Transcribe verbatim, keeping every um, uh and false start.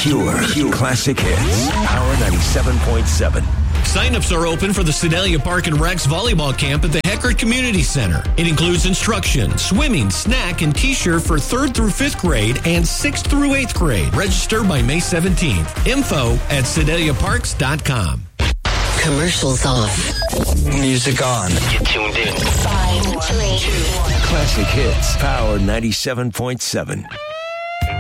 Pure, pure classic hits. Power ninety-seven point seven. Sign-ups are open for the Sedalia Park and Recs volleyball camp at the Heckert Community Center. It includes instruction, swimming, snack, and T-shirt for third through fifth grade and sixth through eighth grade. Register by May seventeenth. Info at sedalia parks dot com. Commercials off. Music on. You're tuned in. Five, three, two, one. Classic hits. Power ninety-seven point seven.